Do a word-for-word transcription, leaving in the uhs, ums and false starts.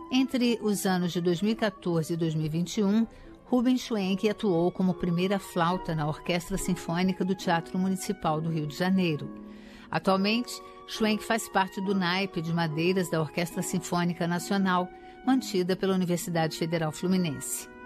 Entre os anos de dois mil e quatorze e dois mil e vinte e um, Rubens Schwenk atuou como primeira flauta na Orquestra Sinfônica do Teatro Municipal do Rio de Janeiro. Atualmente, Schwenk faz parte do naipe de madeiras da Orquestra Sinfônica Nacional, mantida pela Universidade Federal Fluminense.